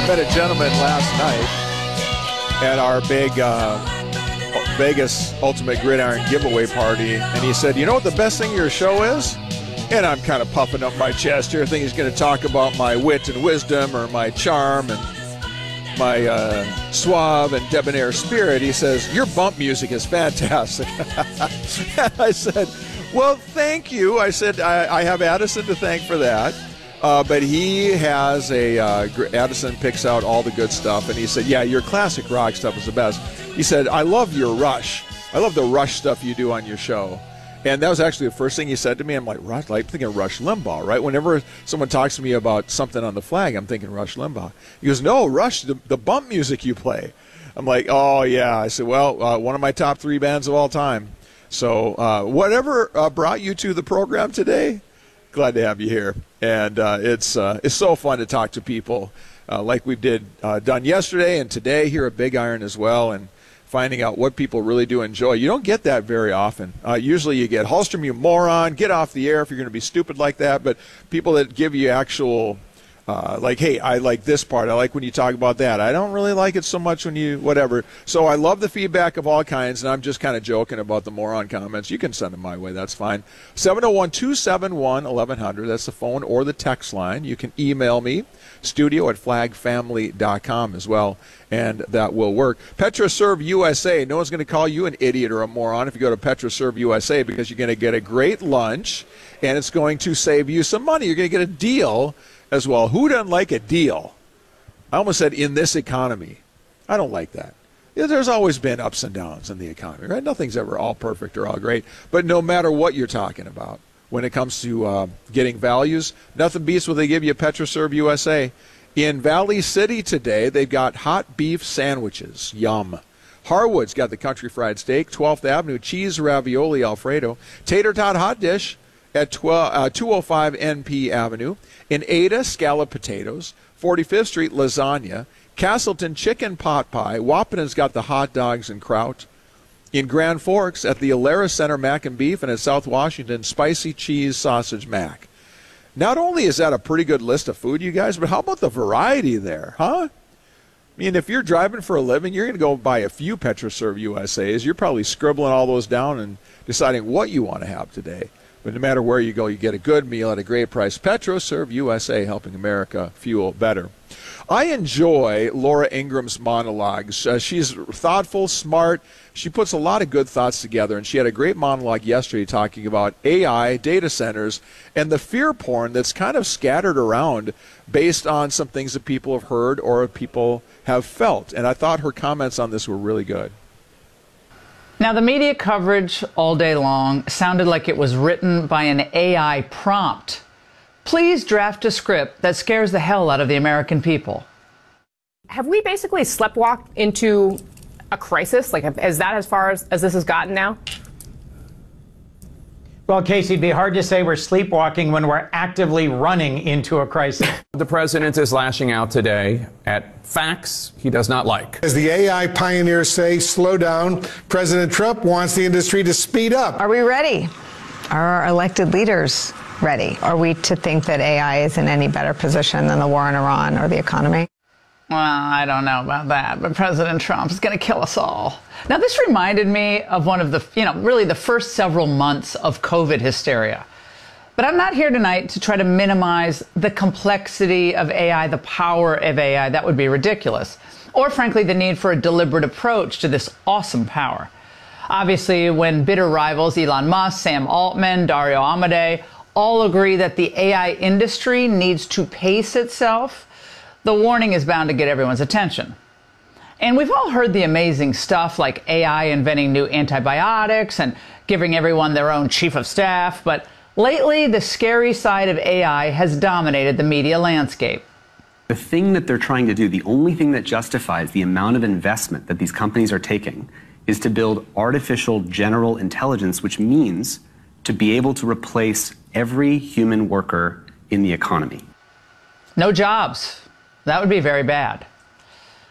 met a gentleman last night at our big Vegas Ultimate Gridiron giveaway party, and he said, you know what the best thing of your show is? And I'm kind of puffing up my chest here, thinking he's going to talk about my wit and wisdom or my charm and my suave and debonair spirit. He says, your bump music is fantastic. I said, well, thank you. I said, I have Addison to thank for that. But he has Addison picks out all the good stuff. And he said, yeah, your classic rock stuff is the best. He said, I love your Rush. I love the Rush stuff you do on your show. And that was actually the first thing he said to me. I'm like, Rush, like thinking Rush Limbaugh, right? Whenever someone talks to me about something on the flag, I'm thinking Rush Limbaugh. He goes, no, Rush, the bump music you play. I'm like, oh, yeah. I said, well, one of my top 3 bands of all time. So whatever brought you to the program today, glad to have you here. And it's so fun to talk to people like we done yesterday and today here at Big Iron as well, and finding out what people really do enjoy. You don't get that very often. Usually you get, Hallstrom, you moron, get off the air if you're going to be stupid like that. But people that give you actual, like, hey, I like this part. I like when you talk about that. I don't really like it so much when you, whatever. So I love the feedback of all kinds, and I'm just kind of joking about the moron comments. You can send them my way. That's fine. 701-271-1100. That's the phone or the text line. You can email me, studio@flagfamily.com as well, and that will work. PetroServe USA. No one's going to call you an idiot or a moron if you go to PetroServe USA, because you're going to get a great lunch, and it's going to save you some money. You're going to get a deal as well. Who doesn't like a deal? I almost said in this economy. I don't like that. Yeah, there's always been ups and downs in the economy, right? Nothing's ever all perfect or all great. But no matter what you're talking about, when it comes to getting values, nothing beats what they give you at PetroServe USA. In Valley City today, they've got hot beef sandwiches. Yum. Harwood's got the country fried steak, 12th Avenue, cheese ravioli Alfredo, tater tot hot dish at 205 NP Avenue. In Ada, scallop potatoes. 45th Street, lasagna. Castleton, chicken pot pie. Wapanen's got the hot dogs and kraut. In Grand Forks, at the Alara Center, mac and beef, and at South Washington, spicy cheese sausage mac. Not only is that a pretty good list of food, you guys, but how about the variety there, huh? I mean, if you're driving for a living, you're going to go buy a few PetroServe USAs. You're probably scribbling all those down and deciding what you want to have today. But no matter where you go, you get a good meal at a great price. PetroServe USA, helping America fuel better. I enjoy Laura Ingram's monologues. She's thoughtful, smart. She puts a lot of good thoughts together, and she had a great monologue yesterday talking about AI, data centers, and the fear porn that's kind of scattered around based on some things that people have heard or people have felt. And I thought her comments on this were really good. Now, the media coverage all day long sounded like it was written by an AI prompt. Please draft a script that scares the hell out of the American people. Have we basically sleptwalked into a crisis? Like, is that as far as this has gotten now? Well, Casey, it'd be hard to say we're sleepwalking when we're actively running into a crisis. The president is lashing out today at facts he does not like. As the AI pioneers say, slow down. President Trump wants the industry to speed up. Are we ready? Are our elected leaders ready? Are we to think that AI is in any better position than the war in Iran or the economy? Well, I don't know about that, but President Trump is going to kill us all. Now, this reminded me of one of the, really the first several months of COVID hysteria. But I'm not here tonight to try to minimize the complexity of AI, the power of AI. That would be ridiculous. Or, frankly, the need for a deliberate approach to this awesome power. Obviously, when bitter rivals Elon Musk, Sam Altman, Dario Amodei all agree that the AI industry needs to pace itself, the warning is bound to get everyone's attention. And we've all heard the amazing stuff like AI inventing new antibiotics and giving everyone their own chief of staff, but lately the scary side of AI has dominated the media landscape. The thing that they're trying to do, the only thing that justifies the amount of investment that these companies are taking, is to build artificial general intelligence, which means to be able to replace every human worker in the economy. No jobs. That would be very bad.